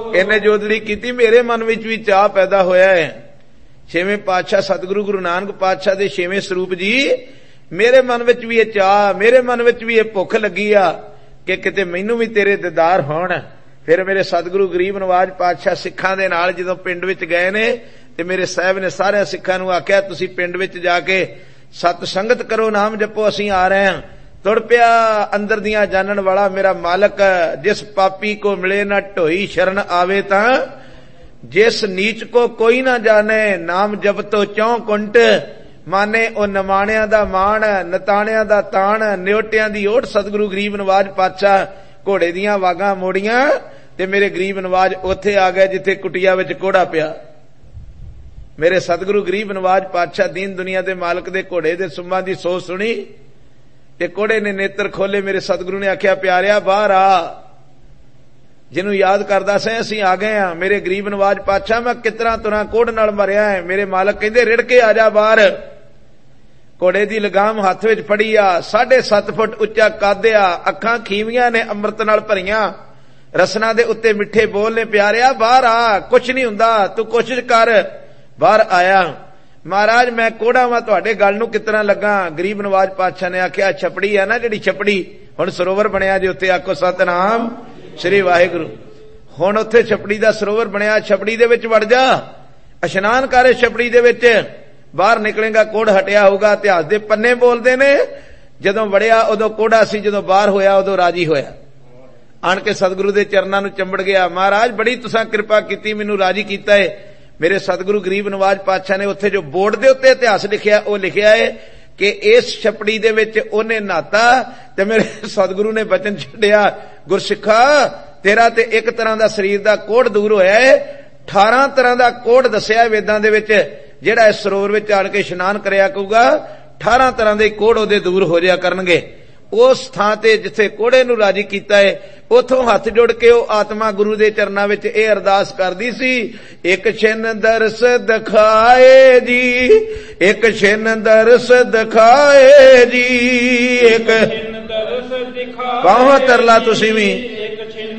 इन्हें जोदड़ी की, मेरे मन विच भी चाह पैदा होया है। छेवें पातशाह सतगुरु गुरु नानक पातशाह दे छेवें स्वरूप जी, मेरे मन विच भी ये चाह, मेरे मन विच भी ये भुख लगी आ कि किते मैनू भी तेरे दीदार होण। फिर मेरे सतगुरु गरीब नवाज पातशाह सिखां दे नाल जदों पिंड विच गए ने ते मेरे साहब ने सारे सिखां नूं आख्या तुसीं पिंड विच जाके सत संगत करो, नाम जपो, असीं आ रहे हैं। तुर पिया अंदर दियां जानन वाला मेरा मालक, जिस पापी को मिले ना ढोई शरण आवे तां, जिस नीच को कोई ना जाने, नाम जप तो चौं कुंट माने। ओ नमाणियां दा मान, नताणियां दा ताण, न्योटियां दी ओट। सतगुरु गरीब नवाज पातशाह घोड़े दियां वागां मोड़ियां ते मेरे गरीब नवाज उत्थे आ गए जिथे कुटिया विच कोड़ा पिया। मेरे सतगुरु गरीब नवाज पातशाह दीन दुनिया दे मालक दे घोड़े दे सुम्मां दी सोच सुनी ते कोड़े ने नेत्र खोले। मेरे सतगुरु ने आख्या प्यारिया बाहर आ, जिन्हों याद करदा सैं असीं आ गए हां। मेरे गरीब नवाज पातशाह मैं कितना तुरा कोड़ नाल मरिया है। मेरे मालक कहंदे रिड़ के आ जा बाहर। घोड़े दी लगाम हत्थ विच फड़ी आ, 7.5 फुट उच्चा कद आ, अखां खीवियां ने अमृत नाल भरियां, रसना दे उत्ते मिठे बोल ने। प्यारिया बाहर आ, कुछ नहीं हुंदा, तू कोशिश कर। बाहर आया। महाराज मैं कोड़ा वां, तुहाडे गल नूं कितना लगा। गरीब नवाज पातशाह ने आख्या छपड़ी है ना जिहड़ी छपड़ी, हुण सरोवर बनया जे उत्ते आखो सतनाम श्री वाहिगुरू। हुण उत्थे छपड़ी दा सरोवर बनया, छपड़ी दे विच वड़ जा, इशनान कर छपड़ी दे विच। बाहर निकलेगा कोड़ हटिया होगा। इतिहास दे पन्ने बोलदे ने जदों वड़िया उदों कोड़ा सी, जदों बाहर होया उदों राजी होया। आण के सतगुरु दे चरनां नूं चंबड़ गया। महाराज बड़ी तुसां कृपा कीती, मैनूं राजी कीता है। मेरे सतगुरु गरीब नवाज पातशाह ने उत्थे जो बोर्ड दे उत्ते इतिहास लिखिया वो लिखिया है कि इस छपड़ी दे विच ओने नहाता ते मेरे सतगुरु ने वचन छड्डिया, गुरसिखा तेरा ते एक तरह दा शरीर दा कोड़ दूर होया है, 18 तरह दा कोड़ दस्सिया वेदां दे विच। जेड़ा इस सरोवर विच आण के इशनान करया करूगा 18 तरह दे कोड़ ओदे दूर हो जाया करनगे। उस थां ते जिथे कोड़े नूं राजी कीता है उथों हथ जोड़ के ओ आत्मा गुरु दे चरनां विच ए अरदास करदी सी, एक छिन दरस दिखाए जी, एक छिन दरस दिखाए जी, एक छिन दरस दिखाए। पाहो तरला तुसीं भी